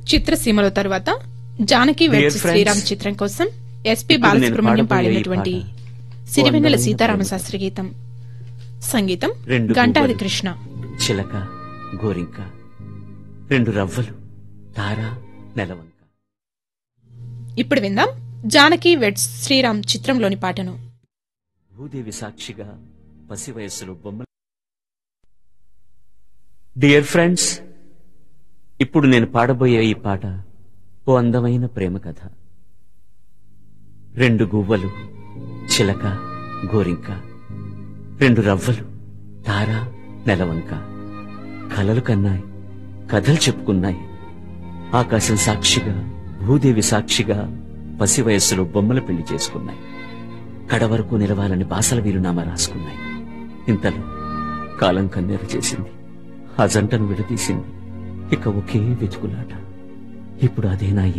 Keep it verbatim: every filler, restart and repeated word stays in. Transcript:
చిత్రసీమలో తరువాత జానకి వెడ్స్ శ్రీరామ్ చిత్రం కోసం ఎస్పీ బాలసుబ్రహ్మణ్యం పాడినటువంటి సిరివెన్నెల సీతారామశాస్త్రి గీతం. సంగీతం గంటాది కృష్ణ. చిలక గోరింక రెండు రవ్వలు తారా నెలవంక. ఇప్పుడు విందాం జానకి వెడ్స్ శ్రీరామ్ చిత్రంలోని పాటను. భూదేవి సాక్షిగా పసి వయస్సులో బొమ్మలు. డియర్ ఫ్రెండ్స్, ఇప్పుడు నేను పాడబోయే ఈ పాట ఓ అందమైన ప్రేమ కథ. రెండు గువ్వలు చిలక గోరింక రెండు రవ్వలు తారా నెలవంక కలలు కన్నాయి, కథలు చెప్పుకున్నాయి. ఆకాశం సాక్షిగా భూదేవి సాక్షిగా పసి వయస్సులో బొమ్మల పెళ్లి చేసుకున్నాయి. కడవరకు నిలవాలని బాసల వీరునామా రాసుకున్నాయి. ఇంతలో కాలం కన్నెర చేసింది, ఆ జంటను విడదీసింది. ఇక ఒకే వెతుకులాట. ఇప్పుడు అదేనా